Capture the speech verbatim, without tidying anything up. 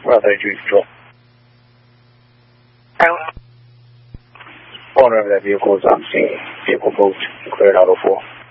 Bravo, Judy Control. Out. Owner of that vehicle is on scene. Vehicle moved. Cleared out oh four.